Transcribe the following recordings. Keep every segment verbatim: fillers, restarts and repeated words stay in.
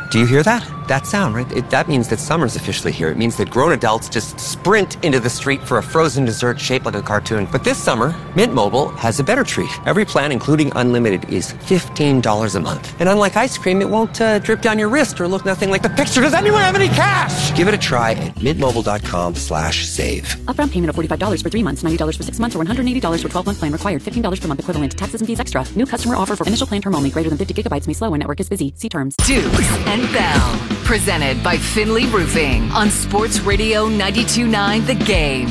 Do you hear that? That sound, right? It, that means that summer's officially here. It means that grown adults just sprint into the street for a frozen dessert shaped like a cartoon. But this summer, Mint Mobile has a better treat. Every plan, including unlimited, is fifteen dollars a month. And unlike ice cream, it won't uh, drip down your wrist or look nothing like the picture. Does anyone have any cash? Give it a try at mintmobile.com slash save. Upfront payment of forty-five dollars for three months, ninety dollars for six months, or one hundred eighty dollars for twelve-month plan required. fifteen dollars per month equivalent. Taxes and fees extra. New customer offer for initial plan term only. Greater than fifty gigabytes may slow when network is busy. See terms. Dukes and Bell. Presented by Finley Roofing on Sports Radio ninety-two point nine The Game.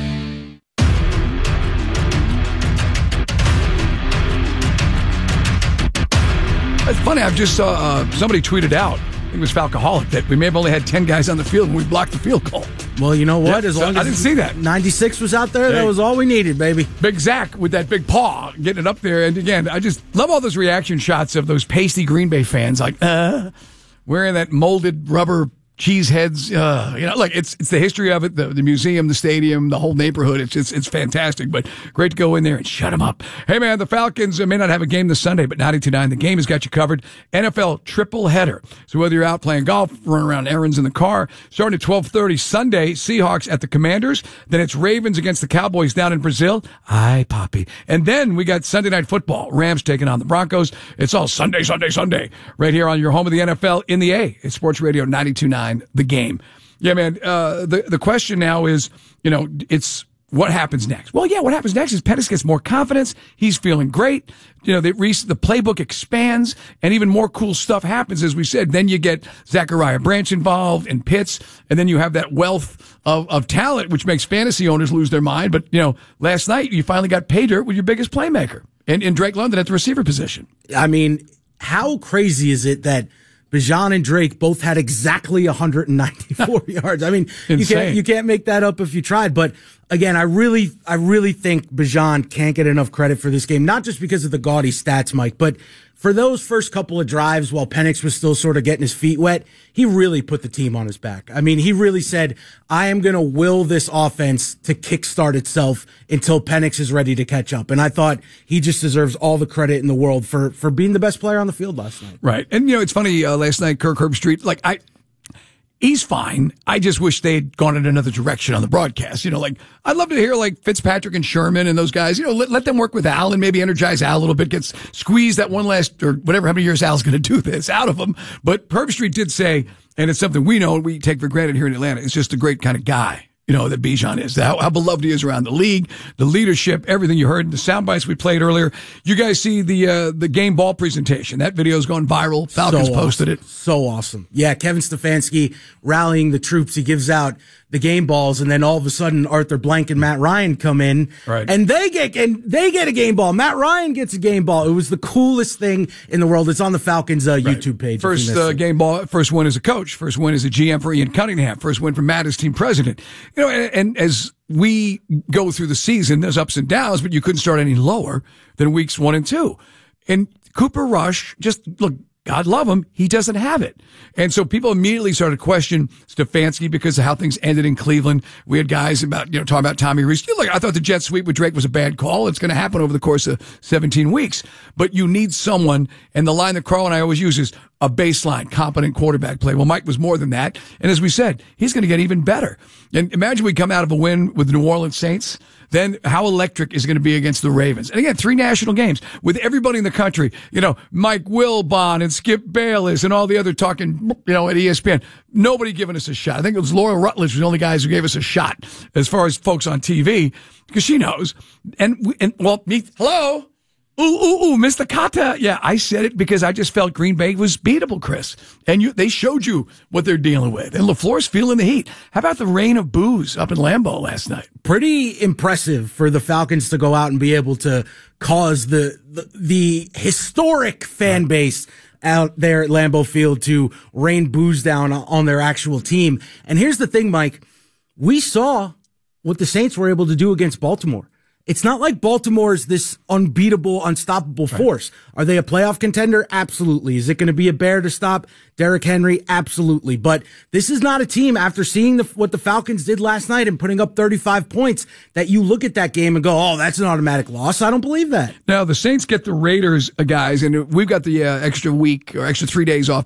It's funny, I've just saw uh, somebody tweeted out, I think it was Falcoholic, that we may have only had ten guys on the field and we blocked the field goal. Well, you know what? Yeah, as long so as I didn't see that. ninety-six was out there, Hey. that was all we needed, baby. Big Zach with that big paw, getting it up there. And again, I just love all those reaction shots of those pasty Green Bay fans, like, uh, wearing that molded rubber cheese heads. Uh, you know, like it's it's the history of it, the, the museum, the stadium, the whole neighborhood. It's just, it's fantastic, but great to go in there and shut them up. Hey, man, the Falcons may not have a game this Sunday, but ninety-two point nine The Game has got you covered. N F L triple header. So whether you're out playing golf, running around errands in the car, starting at twelve thirty Sunday, Seahawks at the Commanders. Then it's Ravens against the Cowboys down in Brazil. Aye, Poppy. And then we got Sunday Night Football. Rams taking on the Broncos. It's all Sunday, Sunday, Sunday. Right here on your home of the N F L in the A. It's Sports Radio ninety-two point nine The Game. Yeah, man. Uh, the, the question now is, you know, it's what happens next? Well, yeah, what happens next is Penix gets more confidence. He's feeling great. You know, the, the playbook expands and even more cool stuff happens, as we said. Then you get Zachariah Branch involved and Pitts, and then you have that wealth of, of talent, which makes fantasy owners lose their mind. But, you know, last night you finally got pay dirt with your biggest playmaker and, and Drake London at the receiver position. I mean, how crazy is it that Bijan and Drake both had exactly one hundred ninety-four yards. I mean, you can't you can't make that up if you tried. But again, I really I really think Bijan can't get enough credit for this game, not just because of the gaudy stats, Mike, but for those first couple of drives while Penix was still sort of getting his feet wet, he really put the team on his back. I mean, he really said, I am going to will this offense to kickstart itself until Penix is ready to catch up. And I thought he just deserves all the credit in the world for, for being the best player on the field last night. Right. And, you know, it's funny, uh, last night, Kirk Herbstreit, like, I, he's fine. I just wish they'd gone in another direction on the broadcast. You know, like, I'd love to hear, like, Fitzpatrick and Sherman and those guys, you know, let, let them work with Al and maybe energize Al a little bit, gets squeeze that one last, or whatever, how many years Al's going to do this out of him. But Herbstreit did say, and it's something we know and we take for granted here in Atlanta, it's just a great kind of guy, you know, that Bijan is, how, how beloved he is around the league, the leadership, everything you heard, the sound bites we played earlier. You guys see the uh, the game ball presentation. That video's gone viral. Falcons so posted awesome. it. So awesome. Yeah, Kevin Stefanski rallying the troops. He gives out the game balls, and then all of a sudden Arthur Blank and Matt Ryan come in, right. and they get and they get a game ball. Matt Ryan gets a game ball. It was the coolest thing in the world. It's on the Falcons uh, right. YouTube page. First uh, game ball, first win as a coach, first win as a G M for Ian Cunningham, first win for Matt as team president. You know, and, and as we go through the season, there's ups and downs, but you couldn't start any lower than weeks one and two. And Cooper Rush, just look. God love him, he doesn't have it. And so people immediately started to question Stefanski because of how things ended in Cleveland. We had guys about, you know, talking about Tommy Rees. You know, look, I thought the jet sweep with Drake was a bad call. It's going to happen over the course of seventeen weeks. But you need someone, and the line that Carl and I always use is a baseline, competent quarterback play. Well, Mike was more than that. And as we said, he's going to get even better. And imagine we come out of a win with the New Orleans Saints. Then how electric is it going to be against the Ravens? And again, three national games with everybody in the country, you know, Mike Wilbon and Skip Bayless and all the other talking, you know, at E S P N. Nobody giving us a shot. I think it was Laura Rutledge was the only guys who gave us a shot as far as folks on T V because she knows. And, we, and well, me, hello? Ooh, ooh, ooh, Mister Kata. Yeah, I said it because I just felt Green Bay was beatable, Chris. And you, they showed you what they're dealing with. And LaFleur's feeling the heat. How about the rain of boos up in Lambeau last night? Pretty impressive for the Falcons to go out and be able to cause the the, the historic fan base out there at Lambeau Field to rain boos down on their actual team. And here's the thing, Mike. We saw what the Saints were able to do against Baltimore. It's not like Baltimore is this unbeatable, unstoppable force. Right. Are they a playoff contender? Absolutely. Is it going to be a bear to stop Derrick Henry? Absolutely. But this is not a team, after seeing the, what the Falcons did last night and putting up thirty-five points, that you look at that game and go, oh, that's an automatic loss. I don't believe that. Now, the Saints get the Raiders, uh, guys, and we've got the uh, extra week or extra three days off